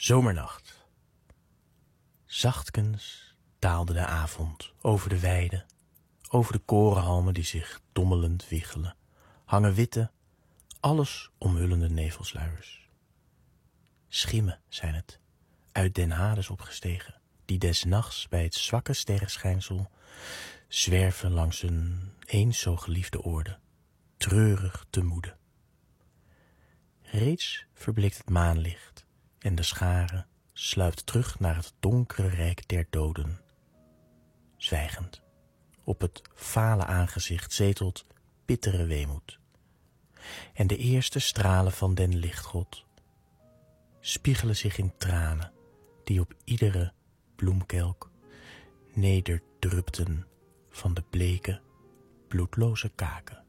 Zomernacht. Zachtkens daalde de avond over de weide, over de korenhalmen die zich dommelend wiggelen, hangen witte, alles omhullende nevelsluiers. Schimmen zijn het, uit den Hades opgestegen, die des nachts bij het zwakke sterrenschijnsel zwerven langs een eens zo geliefde oorde, treurig te moede. Reeds verbleekt het maanlicht en de schare sluipt terug naar het donkere rijk der doden. Zwijgend, op het vale aangezicht zetelt bittere weemoed. En de eerste stralen van den lichtgod spiegelen zich in tranen die op iedere bloemkelk nederdrupten van de bleke, bloedloze kaken.